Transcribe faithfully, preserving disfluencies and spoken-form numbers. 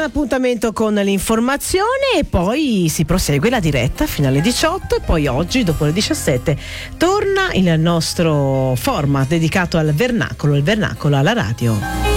appuntamento con l'informazione e poi si prosegue la diretta fino alle diciotto e poi oggi dopo le diciassette torna il nostro format dedicato al vernacolo, il vernacolo alla radio.